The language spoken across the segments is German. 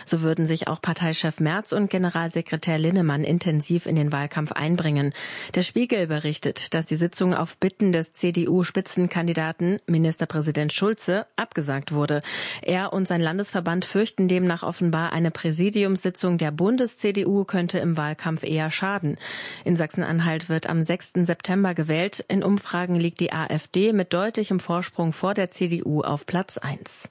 So würden sich auch Parteichef Merz und Generalsekretär Linnemann intensiv in den Wahlkampf einbringen. Der Spiegel berichtet, dass die Sitzung auf Bitten des CDU-Spitzenkandidaten Ministerpräsident Schulze abgesagt wurde. Er und sein Landesverband fürchten demnach offenbar, eine Präsidiumssitzung der Bundes-CDU könnte im Wahlkampf eher schaden. In Sachsen-Anhalt wird am 6. September gewählt. In Umfragen liegt die AfD mit deutlichem Vorsprung vor der CDU auf Platz 1.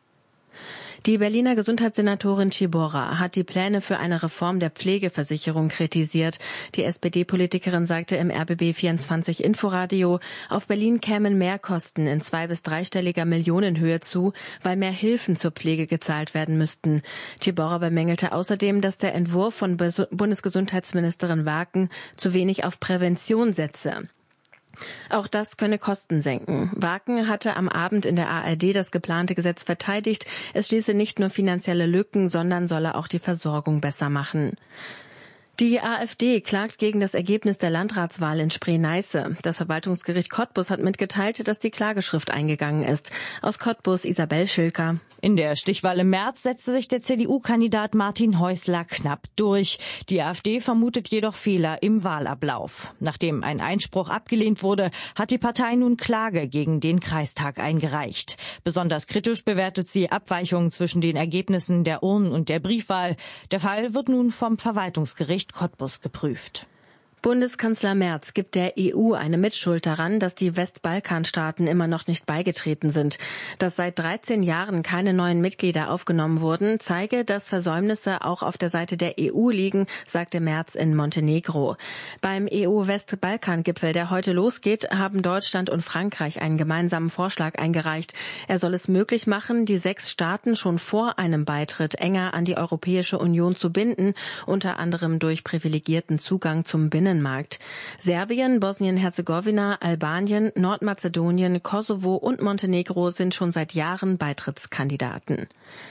Die Berliner Gesundheitssenatorin Ciborra hat die Pläne für eine Reform der Pflegeversicherung kritisiert. Die SPD-Politikerin sagte im RBB24 Inforadio, auf Berlin kämen Mehrkosten in 2- bis 3-stelliger Millionenhöhe zu, weil mehr Hilfen zur Pflege gezahlt werden müssten. Ciborra bemängelte außerdem, dass der Entwurf von Bundesgesundheitsministerin Waken zu wenig auf Prävention setze. Auch das könne Kosten senken. Waken hatte am Abend in der ARD das geplante Gesetz verteidigt. Es schließe nicht nur finanzielle Lücken, sondern solle auch die Versorgung besser machen. Die AfD klagt gegen das Ergebnis der Landratswahl in Spree-Neiße. Das Verwaltungsgericht Cottbus hat mitgeteilt, dass die Klageschrift eingegangen ist. Aus Cottbus Isabel Schilker. In der Stichwahl im März setzte sich der CDU-Kandidat Martin Häusler knapp durch. Die AfD vermutet jedoch Fehler im Wahlablauf. Nachdem ein Einspruch abgelehnt wurde, hat die Partei nun Klage gegen den Kreistag eingereicht. Besonders kritisch bewertet sie Abweichungen zwischen den Ergebnissen der Urnen- und der Briefwahl. Der Fall wird nun vom Verwaltungsgericht Cottbus geprüft. Bundeskanzler Merz gibt der EU eine Mitschuld daran, dass die Westbalkanstaaten immer noch nicht beigetreten sind. Dass seit 13 Jahren keine neuen Mitglieder aufgenommen wurden, zeige, dass Versäumnisse auch auf der Seite der EU liegen, sagte Merz in Montenegro. Beim EU-Westbalkan-Gipfel, der heute losgeht, haben Deutschland und Frankreich einen gemeinsamen Vorschlag eingereicht. Er soll es möglich machen, die 6 Staaten schon vor einem Beitritt enger an die Europäische Union zu binden, unter anderem durch privilegierten Zugang zum Binnenmarkt. Serbien, Bosnien-Herzegowina, Albanien, Nordmazedonien, Kosovo und Montenegro sind schon seit Jahren Beitrittskandidaten.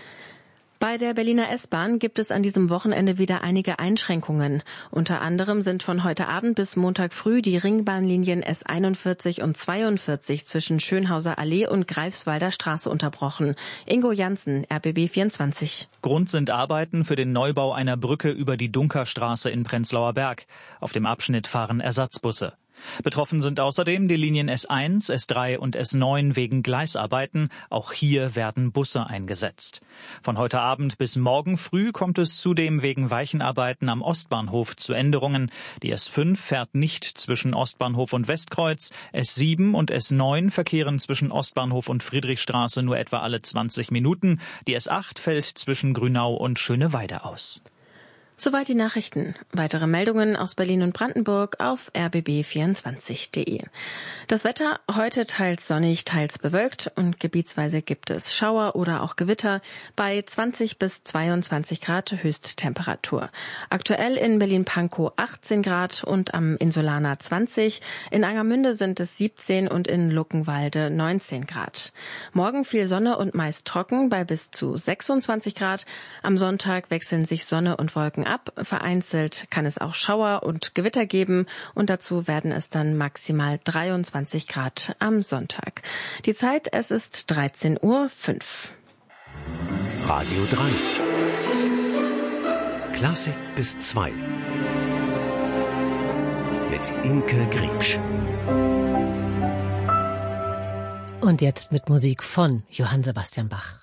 Bei der Berliner S-Bahn gibt es an diesem Wochenende wieder einige Einschränkungen. Unter anderem sind von heute Abend bis Montag früh die Ringbahnlinien S41 und 42 zwischen Schönhauser Allee und Greifswalder Straße unterbrochen. Ingo Janssen, RBB24. Grund sind Arbeiten für den Neubau einer Brücke über die Dunkerstraße in Prenzlauer Berg. Auf dem Abschnitt fahren Ersatzbusse. Betroffen sind außerdem die Linien S1, S3 und S9 wegen Gleisarbeiten. Auch hier werden Busse eingesetzt. Von heute Abend bis morgen früh kommt es zudem wegen Weichenarbeiten am Ostbahnhof zu Änderungen. Die S5 fährt nicht zwischen Ostbahnhof und Westkreuz. S7 und S9 verkehren zwischen Ostbahnhof und Friedrichstraße nur etwa alle 20 Minuten. Die S8 fällt zwischen Grünau und Schöneweide aus. Soweit die Nachrichten. Weitere Meldungen aus Berlin und Brandenburg auf rbb24.de. Das Wetter heute teils sonnig, teils bewölkt und gebietsweise gibt es Schauer oder auch Gewitter bei 20 bis 22 Grad Höchsttemperatur. Aktuell in Berlin-Pankow 18 Grad und am Insulaner 20. In Angermünde sind es 17 und in Luckenwalde 19 Grad. Morgen viel Sonne und meist trocken bei bis zu 26 Grad. Am Sonntag wechseln sich Sonne und Wolken ab. Vereinzelt kann es auch Schauer und Gewitter geben und dazu werden es dann maximal 23 Grad am Sonntag. Die Zeit, es ist 13:05 Uhr. Radio 3. Klassik bis 2. Mit Imke Griebsch. Und jetzt mit Musik von Johann Sebastian Bach.